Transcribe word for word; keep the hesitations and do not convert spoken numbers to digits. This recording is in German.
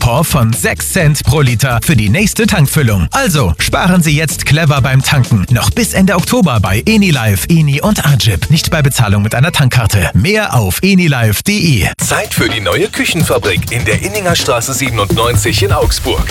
Coupon von sechs Cent pro Liter für die nächste Tankfüllung. Also sparen Sie jetzt clever beim Tanken. Noch bis Ende Oktober bei Enilive, Eni und Agip. Nicht bei Bezahlung mit einer Tankkarte. Mehr auf enilive punkt de. Zeit für die neue Küchenfabrik in der Inninger Straße siebenundneunzig in Augsburg.